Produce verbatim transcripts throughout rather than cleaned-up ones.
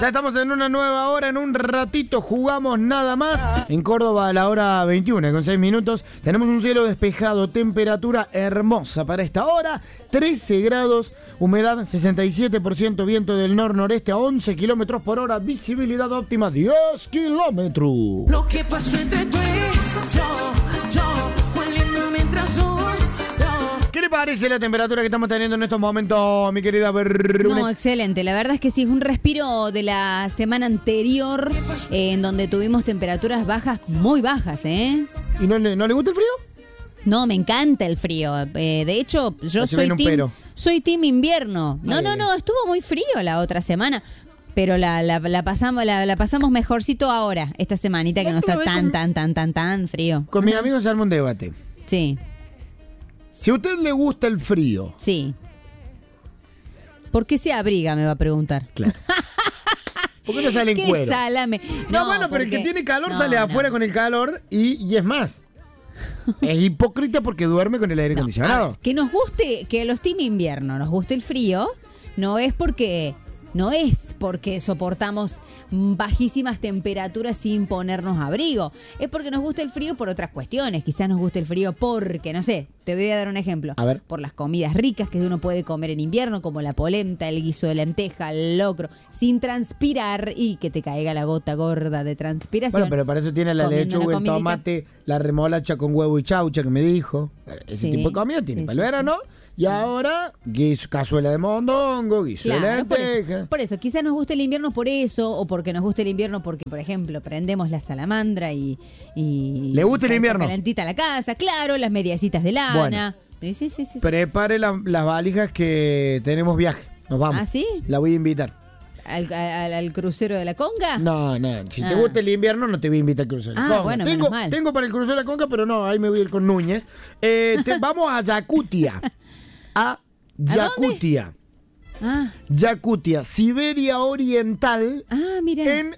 Ya estamos en una nueva hora, en un ratito jugamos nada más. En Córdoba a la hora veintiuna con seis minutos. Tenemos un cielo despejado, temperatura hermosa para esta hora. trece grados, humedad sesenta y siete por ciento, viento del nor-noreste a once kilómetros por hora, visibilidad óptima diez kilómetros. Lo que pasó entre tú y yo, yo, fue lindo mientras yo, yo. ¿Qué le parece la temperatura que estamos teniendo en estos momentos, mi querida Berrune? No, excelente. La verdad es que sí, es un respiro de la semana anterior eh, en donde tuvimos temperaturas bajas, muy bajas, ¿eh? ¿Y no le, no le gusta el frío? No, me encanta el frío. Eh, de hecho, yo Así soy viene un team, pero. soy team invierno. No, Ay, no, ay, no, estuvo muy frío la otra semana. Pero la, la, la pasamos la, la pasamos mejorcito ahora, esta semanita que no está tan, tan, tan, tan, tan frío. Con mis amigos se arma un debate. Sí, Si a usted le gusta el frío, sí. ¿Por qué se abriga? Me va a preguntar. claro. ¿Por qué no sale en ¿Qué cuero? salame? No, bueno, pero el que porque- tiene calor no, sale no. afuera con el calor y, y es más. Es hipócrita porque duerme con el aire No, acondicionado. a ver, que nos guste, que a los team invierno nos guste el frío, no es porque no es porque soportamos bajísimas temperaturas sin ponernos abrigo. Es porque nos gusta el frío por otras cuestiones. Quizás nos guste el frío porque, no sé, te voy a dar un ejemplo. A ver. Por las comidas ricas que uno puede comer en invierno, como la polenta, el guiso de lenteja, el locro, sin transpirar y que te caiga la gota gorda de transpiración. Bueno, pero para eso tiene la comiendo lechuga, una el comidita. tomate, la remolacha con huevo y chaucha que me dijo. Ese Sí, tipo de comida tiene sí, para el sí, verano. Y Sí. ahora, guiso, cazuela de mondongo, guiso de Claro, por lenteja. eso, por eso, quizás nos guste el invierno por eso, o porque nos guste el invierno porque, por ejemplo, prendemos la salamandra y... y ¿Le gusta el está invierno? calentita la casa, claro, las mediacitas de lana. Sí, sí, sí, sí. Prepare la- las valijas que tenemos viaje. Nos vamos. ¿Ah, sí? La voy a invitar. ¿Al, al- al crucero de la conga? No, no. Si te Ah. gusta el invierno, no te voy a invitar al crucero de la Ah, Conga. bueno, tengo, menos mal. tengo para el crucero de la Conga, pero no, ahí me voy a ir con Núñez. Eh, te- vamos a Yakutia. A Yakutia. Ah, Yakutia, Siberia Oriental, ah, mira. en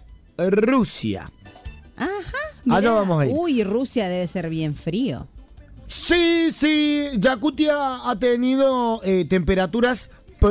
Rusia. Ajá. Allá mirá. vamos a ir. Uy, Rusia debe ser bien frío. Sí, sí, Yakutia ha tenido eh, temperaturas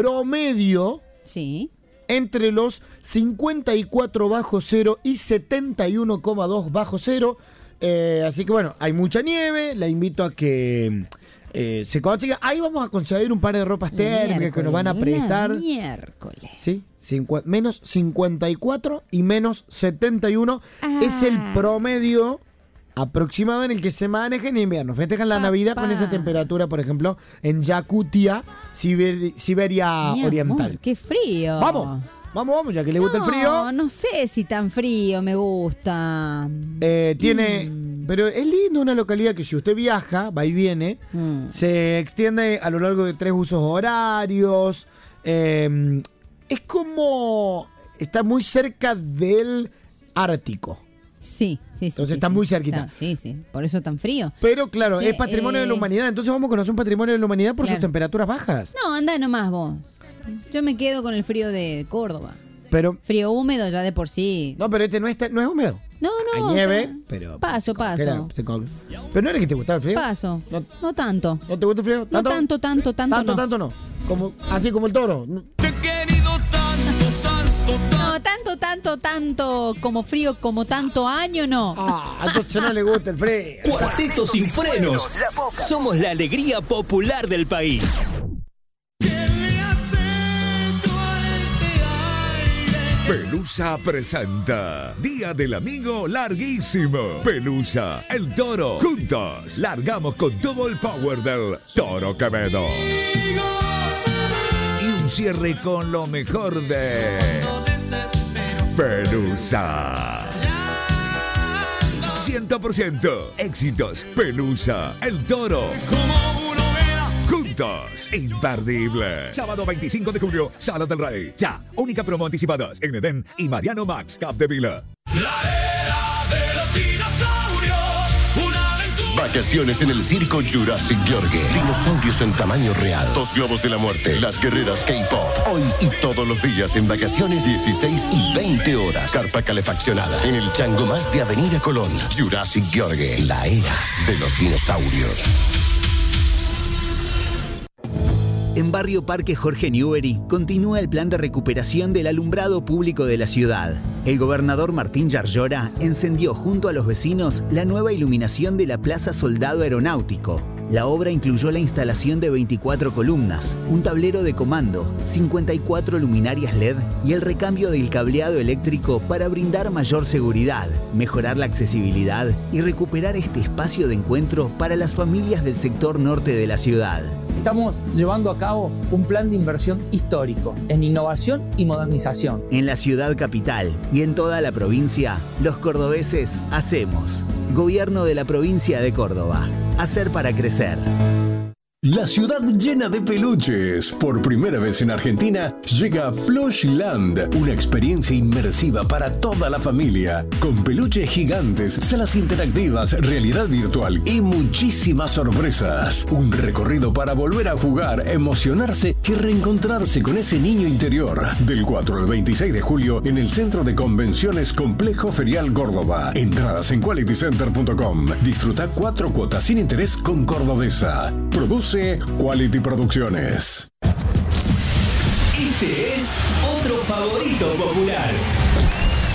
promedio Sí. entre los cincuenta y cuatro bajo cero y setenta y uno coma dos bajo cero. Eh, así que bueno, hay mucha nieve. La invito a que eh, se consiga. Ahí vamos a conseguir un par de ropas térmicas que nos van a Miércoles, prestar. la Miércoles. Sí, cincu- menos cincuenta y cuatro y menos setenta y uno Ah. es el promedio aproximado en el que se maneja en invierno. Festejan la Papá. Navidad con esa temperatura, por ejemplo, en Yakutia, Siber- Siberia Mi Oriental. amor, qué frío. Vamos, vamos, vamos, ya que le gusta el frío. No, no sé si tan frío me gusta. Eh, tiene, Mm. pero es lindo una localidad que si usted viaja, va y viene, Mm. se extiende a lo largo de tres usos horarios. eh, es como, está muy cerca del Ártico. Sí, sí, sí. Entonces sí, está sí. muy cerquita. Está- sí, sí. Por eso tan frío. Pero claro, Che, es patrimonio eh, de la humanidad, entonces vamos a conocer un patrimonio de la humanidad por Claro. sus temperaturas bajas. No, anda nomás vos. Yo me quedo con el frío de Córdoba. Pero, Frío húmedo ya de por sí. no, pero este no es, no es húmedo. No, no. Hay nieve, está- pero... Paso, paso. Era- se con- Pero no era que te gustaba el frío. Paso. No, No tanto. ¿no te gusta el frío? No tanto, tanto, tanto, Tanto, no. tanto no. Como, así como el toro. Te he querido tanto, tanto, tanto. No, tanto, tanto, tanto como frío, como tanto año, no. Ah, entonces no le gusta el frío. Cuarteto sin frenos. Somos la alegría popular del país. ¿Qué le has hecho a este aire? Pelusa presenta Día del Amigo Larguísimo. Pelusa, el toro, juntos. Largamos con todo el power del Toro Quevedo. Y un cierre con lo mejor de Pelusa. cien por ciento éxitos. Pelusa, el toro. Como una hoguera. Juntos, imperdible. Sábado veinticinco de julio, Sala del Rey. Ya, única promo anticipadas en Edén y Mariano Max Capdevila. La era de los dinosaurios. Una aventura. Vacaciones en el circo Jurassic Yorgue. Dinosaurios en tamaño real. Dos globos de la muerte. Las guerreras K-pop. Hoy y todos los días en vacaciones dieciséis y veinte horas. Carpa calefaccionada. En el Chango Más de Avenida Colón. Jurassic Yorgue. La era de los dinosaurios. En Barrio Parque Jorge Newbery continúa el plan de recuperación del alumbrado público de la ciudad. El gobernador Martín Yarlora encendió junto a los vecinos la nueva iluminación de la Plaza Soldado Aeronáutico. La obra incluyó la instalación de veinticuatro columnas, un tablero de comando, cincuenta y cuatro luminarias L E D y el recambio del cableado eléctrico para brindar mayor seguridad, mejorar la accesibilidad y recuperar este espacio de encuentro para las familias del sector norte de la ciudad. Estamos llevando a cabo un plan de inversión histórico en innovación y modernización. En la ciudad capital y en toda la provincia, los cordobeses hacemos. Gobierno de la provincia de Córdoba. Hacer para crecer. La ciudad llena de peluches. Por primera vez en Argentina llega Plushland, una experiencia inmersiva para toda la familia, con peluches gigantes, salas interactivas, realidad virtual y muchísimas sorpresas. Un recorrido para volver a jugar, emocionarse y reencontrarse con ese niño interior. Del cuatro al veintiséis de julio en el Centro de Convenciones Complejo Ferial Córdoba. Entradas en quality center punto com. Disfruta cuatro cuotas sin interés con Cordobesa. Produce Quality Producciones. Este es otro favorito popular.